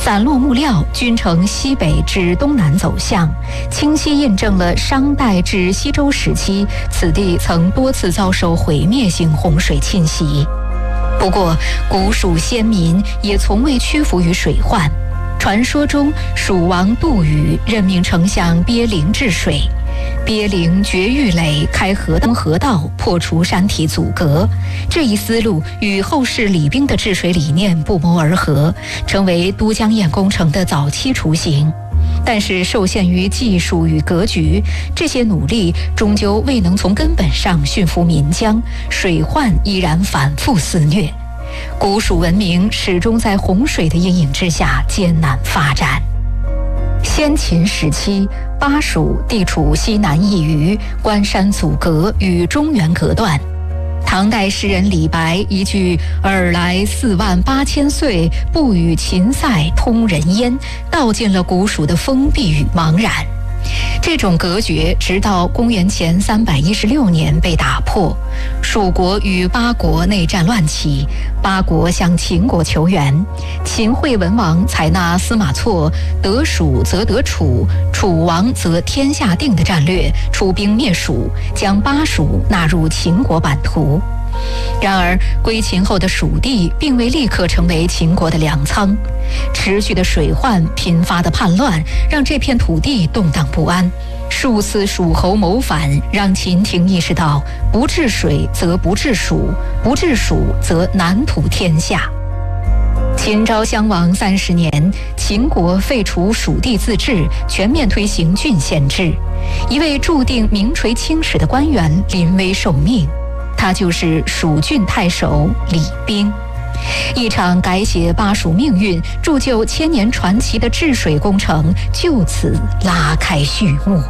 散落木料均呈西北至东南走向，清晰印证了商代至西周时期此地曾多次遭受毁灭性洪水侵袭。不过，古蜀先民也从未屈服于水患。传说中，蜀王杜宇任命丞相鳖灵治水，鳖灵掘玉垒，开河东河道，破除山体阻隔。这一思路与后世李冰的治水理念不谋而合，成为都江堰工程的早期雏形。但是受限于技术与格局，这些努力终究未能从根本上驯服岷江，水患依然反复肆虐。古蜀文明始终在洪水的阴影之下艰难发展。先秦时期，巴蜀地处西南一隅，关山阻隔，与中原隔断。唐代诗人李白一句“尔来48000岁，不与秦塞通人烟”，道尽了古蜀的封闭与茫然。这种隔绝直到公元前316年被打破，蜀国与巴国内战乱起，巴国向秦国求援，秦惠文王采纳司马错得蜀则得楚，楚亡则天下定的战略，出兵灭蜀，将巴蜀纳入秦国版图。然而，归秦后的蜀地并未立刻成为秦国的粮仓，持续的水患、频发的叛乱，让这片土地动荡不安。数次蜀侯谋反，让秦廷意识到，不治水则不治蜀，不治蜀则难图天下。秦昭襄王30年，秦国废除蜀地自治，全面推行郡县制。一位注定名垂青史的官员临危受命，他就是蜀郡太守李冰。一场改写巴蜀命运、铸就千年传奇的治水工程就此拉开序幕。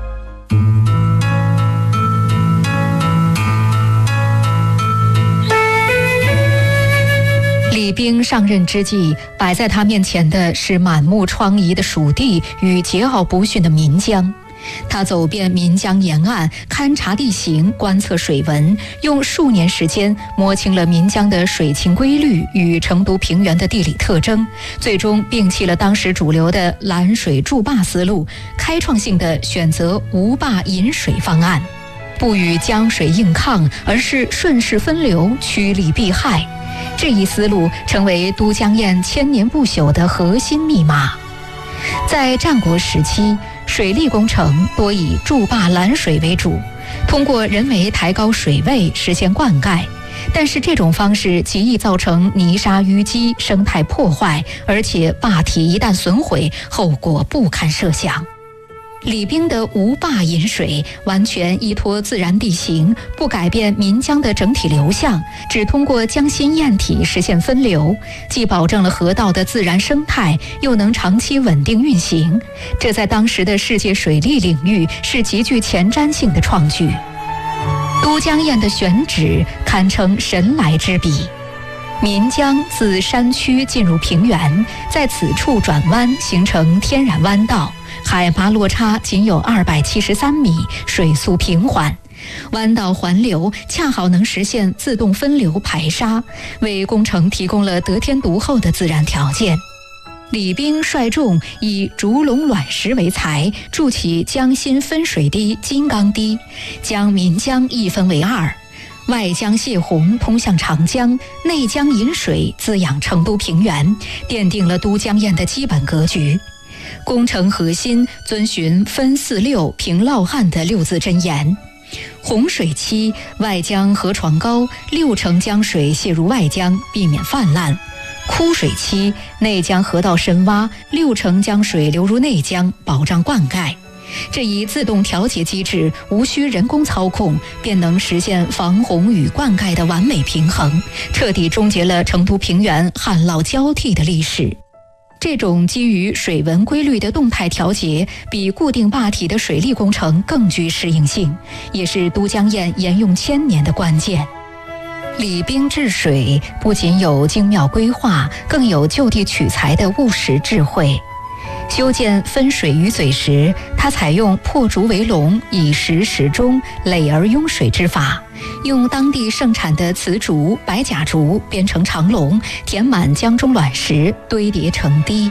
李冰上任之际，摆在他面前的是满目疮痍的蜀地与桀骜不驯的岷江。他走遍岷江沿岸，勘察地形，观测水文，用数年时间摸清了岷江的水情规律与成都平原的地理特征，最终摒弃了当时主流的拦水筑坝思路，开创性的选择无坝引水方案，不与江水硬抗，而是顺势分流，趋利避害。这一思路成为都江堰千年不朽的核心密码。在战国时期，水利工程多以筑坝拦水为主，通过人为抬高水位实现灌溉，但是这种方式极易造成泥沙淤积、生态破坏，而且坝体一旦损毁，后果不堪设想。李冰的无坝引水完全依托自然地形，不改变岷江的整体流向，只通过江心堰体实现分流，既保证了河道的自然生态，又能长期稳定运行。这在当时的世界水利领域是极具前瞻性的创举。都江堰的选址堪称神来之笔。岷江自山区进入平原，在此处转弯，形成天然弯道，海拔落差仅有273米，水速平缓。弯道环流恰好能实现自动分流排沙，为工程提供了得天独厚的自然条件。李冰率众以竹笼卵石为材，筑起江心分水堤金刚堤，将岷江一分为二。外江泄洪通向长江，内江引水滋养成都平原，奠定了都江堰的基本格局。工程核心遵循分46平涝旱的6字真言。洪水期，外江河床高，6成江水泄入外江，避免泛滥；枯水期，内江河道深挖，6成江水流入内江，保障灌溉。这一自动调节机制无需人工操控，便能实现防洪与灌溉的完美平衡，彻底终结了成都平原旱涝交替的历史。这种基于水文规律的动态调节，比固定坝体的水利工程更具适应性，也是都江堰沿用1000年的关键。李冰治水不仅有精妙规划，更有就地取材的务实智慧。修建分水鱼嘴时，他采用破竹为笼，以石时中，垒而拥水之法，用当地盛产的瓷竹、白甲竹编成长笼，填满江中卵石，堆叠成堤。